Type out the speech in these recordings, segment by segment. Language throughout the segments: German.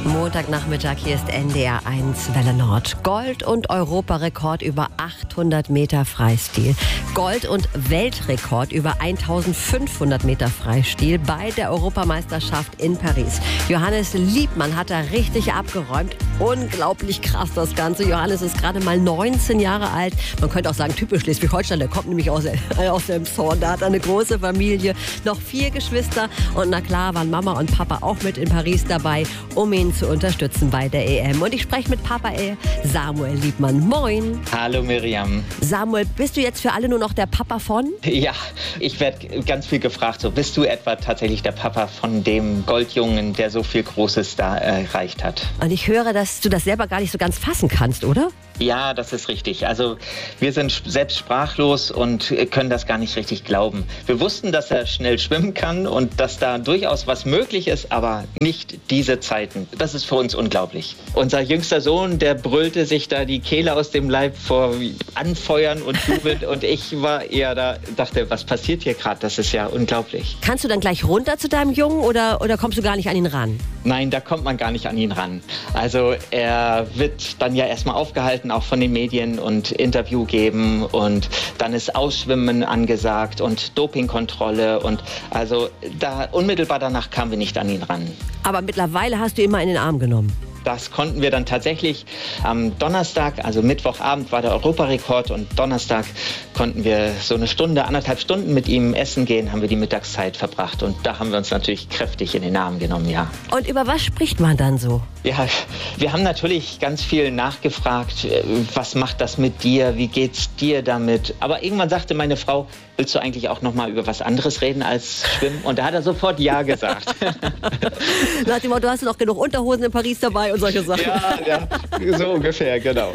Montagnachmittag, hier ist NDR 1 Welle Nord. Gold- und Europarekord über 800 Meter Freistil. Gold- und Weltrekord über 1500 Meter Freistil bei der Europameisterschaft in Paris. Johannes Liebmann hat da richtig abgeräumt. Unglaublich krass das Ganze. Johannes ist gerade mal 19 Jahre alt. Man könnte auch sagen, typisch Schleswig-Holstein. Der kommt nämlich aus dem Zorn. Da hat er eine große Familie, noch 4 Geschwister. Und na klar waren Mama und Papa auch mit in Paris dabei, um ihn zu unterstützen bei der EM. Und ich spreche mit Papa Samuel Liebmann. Moin. Hallo Miriam. Samuel, bist du jetzt für alle nur noch der Papa von? Ja, ich werde ganz viel gefragt. So, bist du etwa tatsächlich der Papa von dem Goldjungen, der so viel Großes da erreicht hat? Und ich höre, dass du das selber gar nicht so ganz fassen kannst, oder? Ja, das ist richtig. Also wir sind selbst sprachlos und können das gar nicht richtig glauben. Wir wussten, dass er schnell schwimmen kann und dass da durchaus was möglich ist, aber nicht diese Zeiten. Das ist für uns unglaublich. Unser jüngster Sohn, der brüllte sich da die Kehle aus dem Leib vor Anfeuern und jubeln und ich war eher da, dachte, was passiert hier gerade? Das ist ja unglaublich. Kannst du dann gleich runter zu deinem Jungen oder kommst du gar nicht an ihn ran? Nein, da kommt man gar nicht an ihn ran. Also er wird dann ja erstmal aufgehalten, auch von den Medien und Interview geben und dann ist Ausschwimmen angesagt und Dopingkontrolle und also da unmittelbar danach kamen wir nicht an ihn ran. Aber mittlerweile hast du ihn mal in den Arm genommen. Das konnten wir dann tatsächlich am Donnerstag, also Mittwochabend war der Europarekord und Donnerstag konnten wir so eine Stunde, 1,5 Stunden mit ihm essen gehen, haben wir die Mittagszeit verbracht und da haben wir uns natürlich kräftig in den Arm genommen, ja. Und über was spricht man dann so? Ja, wir haben natürlich ganz viel nachgefragt, was macht das mit dir, wie geht's dir damit? Aber irgendwann sagte meine Frau, willst du eigentlich auch noch mal über was anderes reden als Schwimmen? Und da hat er sofort Ja gesagt. Nach dem Motto, hast du noch genug Unterhosen in Paris dabei und solche Sachen? Ja, so ungefähr, genau.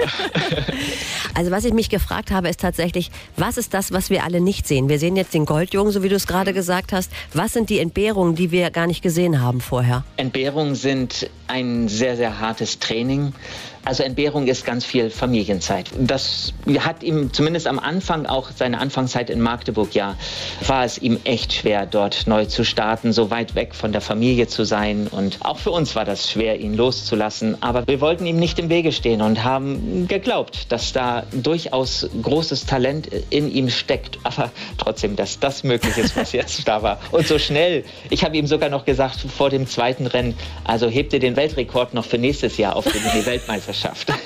Also was ich mich gefragt habe, ist tatsächlich, was ist das, was wir alle nicht sehen? Wir sehen jetzt den Goldjungen, so wie du es gerade gesagt hast. Was sind die Entbehrungen, die wir gar nicht gesehen haben vorher? Entbehrungen sind ein sehr, sehr hartes Training. Also Entbehrung ist ganz viel Familienzeit. Das hat ihm zumindest am Anfang, auch seine Anfangszeit in Magdeburg, ja, war es ihm echt schwer, dort neu zu starten, so weit weg von der Familie zu sein. Und auch für uns war das schwer, ihn loszulassen. Aber wir wollten ihm nicht im Wege stehen und haben geglaubt, dass da durchaus großes Talent in ihm steckt. Aber trotzdem, dass das möglich ist, was jetzt da war. Und so schnell. Ich habe ihm sogar noch gesagt, vor dem zweiten Rennen, also hebt ihr den Weltrekord noch für nächstes Jahr auf die Weltmeisterschaft.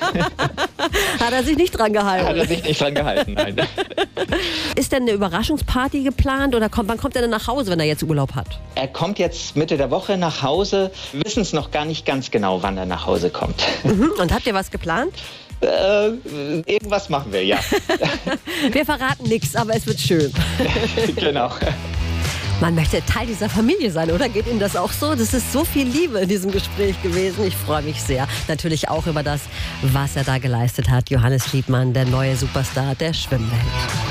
Hat er sich nicht dran gehalten? Hat er sich nicht dran gehalten, nein. Ist denn eine Überraschungsparty geplant oder wann kommt er denn nach Hause, wenn er jetzt Urlaub hat? Er kommt jetzt Mitte der Woche nach Hause. Wir wissen es noch gar nicht ganz genau, wann er nach Hause kommt. Und habt ihr was geplant? Irgendwas machen wir, ja. Wir verraten nichts, aber es wird schön. Genau. Man möchte Teil dieser Familie sein, oder? Geht Ihnen das auch so? Das ist so viel Liebe in diesem Gespräch gewesen. Ich freue mich sehr. Natürlich auch über das, was er da geleistet hat. Johannes Liebmann, der neue Superstar der Schwimmwelt.